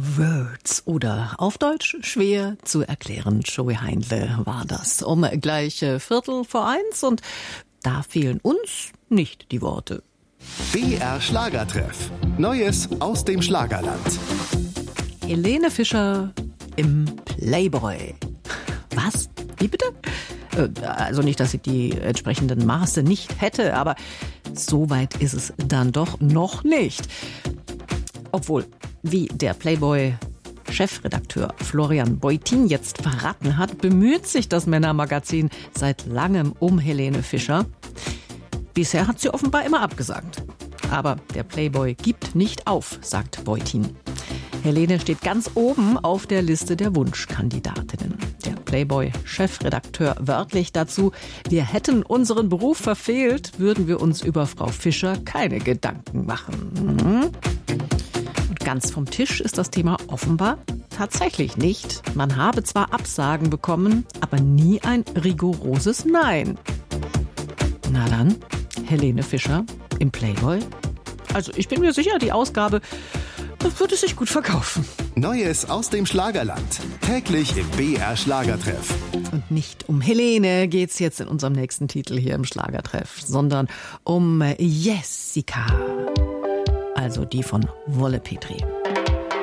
Words oder auf Deutsch schwer zu erklären. Joey Heindle war das. Um gleich 1:15 und da fehlen uns nicht die Worte. BR Schlagertreff. Neues aus dem Schlagerland. Helene Fischer im Playboy. Was? Wie bitte? Also nicht, dass sie die entsprechenden Maße nicht hätte, aber so weit ist es dann doch noch nicht. Obwohl, wie der Playboy-Chefredakteur Florian Beutin jetzt verraten hat, bemüht sich das Männermagazin seit langem um Helene Fischer. Bisher hat sie offenbar immer abgesagt. Aber der Playboy gibt nicht auf, sagt Beutin. Helene steht ganz oben auf der Liste der Wunschkandidatinnen. Der Playboy-Chefredakteur wörtlich dazu: Wir hätten unseren Beruf verfehlt, würden wir uns über Frau Fischer keine Gedanken machen. Und ganz vom Tisch ist das Thema offenbar tatsächlich nicht. Man habe zwar Absagen bekommen, aber nie ein rigoroses Nein. Na dann, Helene Fischer im Playboy? Also ich bin mir sicher, die Ausgabe würde sich gut verkaufen. Neues aus dem Schlagerland. Täglich im BR Schlagertreff. Und nicht um Helene geht's jetzt in unserem nächsten Titel hier im Schlagertreff, sondern um Jessica. Also die von Wolle Petri.